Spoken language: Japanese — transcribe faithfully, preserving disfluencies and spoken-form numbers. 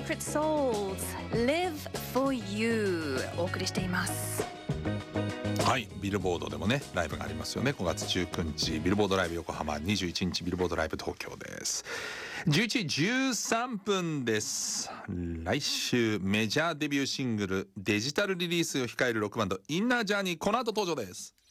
Secret Souls Live for You お送りしています。 はい、ビルボードでもねライブがありますよね。ごがつじゅうくにちビルボードライブ横浜、にじゅういちにちビルボードライブ東京です。じゅういちじじゅうさんぷんです。来週メジャーデビューシングルデジタルリリースを控えるロックバンドインナージャーニー、この後登場です。